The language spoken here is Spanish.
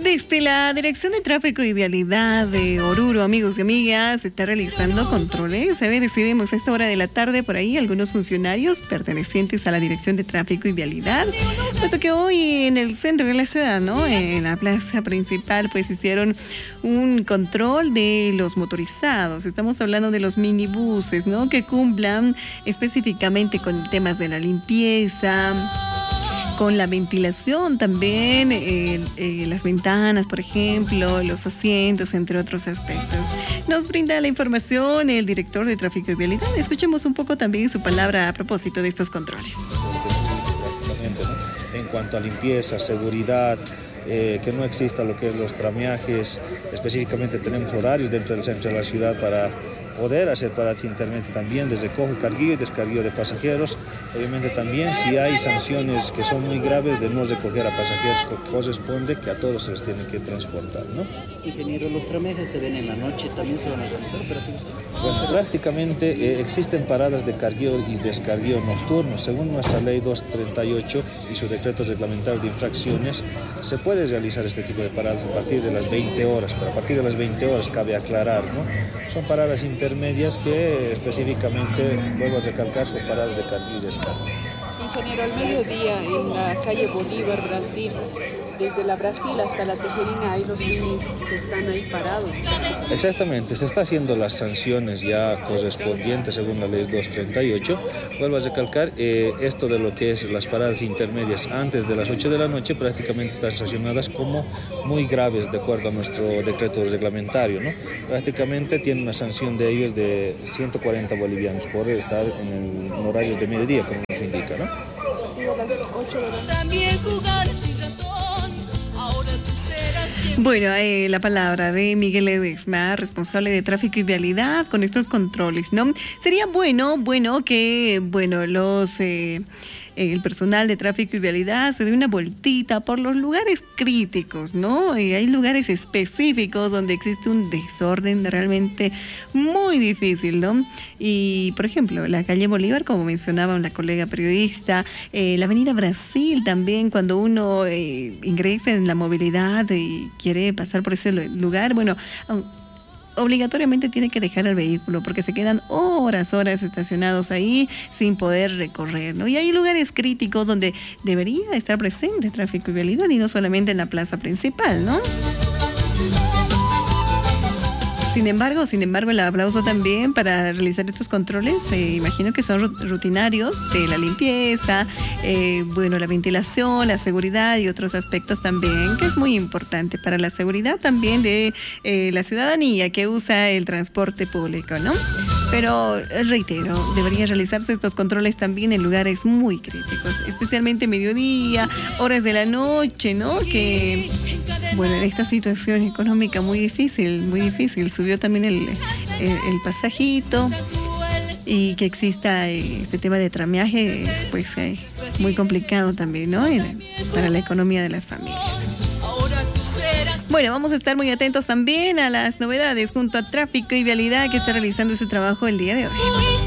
Desde la Dirección de Tráfico y Vialidad de Oruro, amigos y amigas, se está realizando controles. A ver si vemos a esta hora de la tarde por ahí algunos funcionarios pertenecientes a la Dirección de Tráfico y Vialidad. Puesto que hoy en el centro de la ciudad, ¿no? En la plaza principal, pues hicieron un control de los motorizados. Estamos hablando de los minibuses, ¿no? Que cumplan específicamente con temas de la limpieza, con la ventilación también, las ventanas, por ejemplo, los asientos, entre otros aspectos. Nos brinda la información el director de Tráfico y Vialidad. Escuchemos un poco también su palabra a propósito de estos controles. En cuanto a limpieza, seguridad, que no exista lo que es los trameajes. Específicamente tenemos horarios dentro del centro de la ciudad para poder hacer paradas intermedias también de recojo, carguillo y descarguillo de pasajeros. Obviamente también si hay sanciones que son muy graves de no recoger a pasajeros, corresponde que a todos se les tiene que transportar, ¿no? Ingeniero, los trameajes se ven en la noche, ¿también se van a realizar operativos? Pues prácticamente existen paradas de carguillo y descarguillo nocturnos. Según nuestra ley 238 y su decreto reglamentario de infracciones, se puede realizar este tipo de paradas a partir de las 20 horas, pero a partir de las 20 horas cabe aclarar, ¿no? Son paradas intermedias que específicamente, vuelvo a recalcar, son paradas de carguillo y descarga. Ingeniero, al mediodía en la calle Bolívar, Brasil, desde la Brasil hasta la Tejerina hay los minis que están ahí parados. Exactamente, se está haciendo las sanciones ya correspondientes según la ley 238. Vuelvo a recalcar, esto de lo que es las paradas intermedias antes de las 8 de la noche prácticamente están sancionadas como muy graves de acuerdo a nuestro decreto reglamentario, ¿no? Prácticamente tiene una sanción de ellos de 140 bolivianos por estar en horarios de mediodía, como nos indica, ¿no? También jugar sin razón. Bueno, la palabra de Miguel Ledesma, responsable de Tráfico y Vialidad, con estos controles, ¿no? Sería bueno que, el personal de Tráfico y Vialidad se dé una vueltita por los lugares críticos, ¿no? Hay lugares específicos donde existe un desorden realmente muy difícil, ¿no? Y, por ejemplo, la calle Bolívar, como mencionaba una colega periodista, la avenida Brasil también, cuando uno ingresa en la movilidad y quiere pasar por ese lugar, bueno, obligatoriamente tiene que dejar el vehículo porque se quedan horas estacionados ahí sin poder recorrer, ¿no? Y hay lugares críticos donde debería estar presente Tráfico y Vialidad y no solamente en la plaza principal, ¿no? Sin embargo, el aplauso también para realizar estos controles, imagino que son rutinarios de la limpieza, la ventilación, la seguridad y otros aspectos también, que es muy importante para la seguridad también de la ciudadanía que usa el transporte público, ¿no? Pero reitero, deberían realizarse estos controles también en lugares muy críticos, especialmente mediodía, horas de la noche, ¿no? Que, en esta situación económica muy difícil, subió también el pasajito y que exista este tema de trameaje, pues muy complicado también, ¿no? Para la economía de las familias. Bueno, vamos a estar muy atentos también a las novedades junto a Tráfico y Vialidad que está realizando este trabajo el día de hoy.